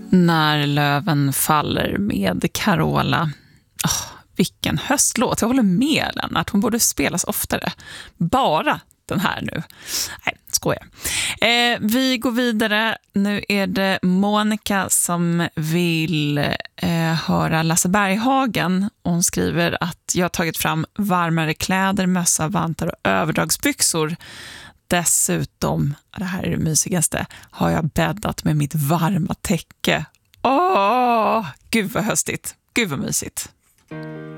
När löven faller med Carola. Vilken höstlåt. Jag håller med Lennart. Hon borde spelas oftare. Bara den här nu. Nej, skojar. Vi går vidare. Nu är det Monica som vill höra Lasse Berghagen. Hon skriver att jag har tagit fram varmare kläder, mössa, vantar och överdragsbyxor. Dessutom, det här är det mysigaste, har jag bäddat med mitt varma täcke. Gud vad höstigt. Gud vad mysigt.